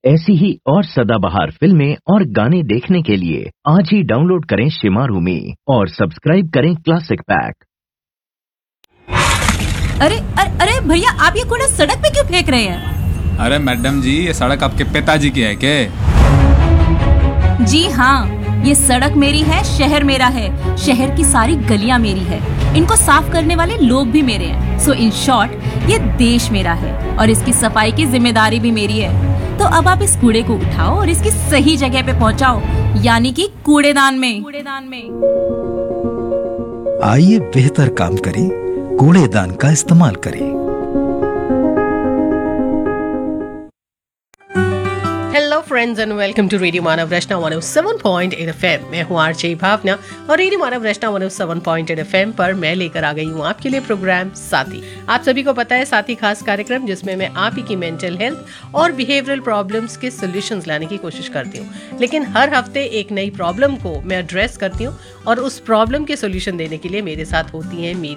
ऐसी ही और सदाबहार फिल्में और गाने देखने के लिए आज ही डाउनलोड करें शिमारू में और सब्सक्राइब करें क्लासिक पैक। अरे अरे अरे भैया, आप ये कूड़ा सड़क पे क्यों फेंक रहे हैं? अरे मैडम जी, ये सड़क आपके पिताजी की है क्या? जी हाँ, ये सड़क मेरी है, शहर मेरा है, शहर की सारी गलियां मेरी है, इनको साफ करने वाले लोग भी मेरे हैं। सो इन शॉर्ट, ये देश मेरा है और इसकी सफाई की जिम्मेदारी भी मेरी है। तो अब आप इस कूड़े को उठाओ और इसकी सही जगह पे पहुंचाओ, यानी कि कूड़ेदान में। आइए बेहतर काम करें, कूड़ेदान का इस्तेमाल करें। Hello friends and welcome to radio Manav Rachna 107.8 FM। मैं हूँ आरजे भावना और रेडियो मानव रचना 107.8 FM पर मैं लेकर आ गई हूँ आपके लिए प्रोग्राम साथी। आप सभी को पता है साथी खास कार्यक्रम, जिसमें मैं आप ही की मेंटल हेल्थ और बिहेवियरल प्रॉब्लम्स के सॉल्यूशंस लाने की कोशिश करती हूँ। लेकिन हर हफ्ते एक नई प्रॉब्लम को मैं एड्रेस करती हूँ और उस प्रॉब्लम के सॉल्यूशन देने के लिए मेरे साथ होती हैं मेरी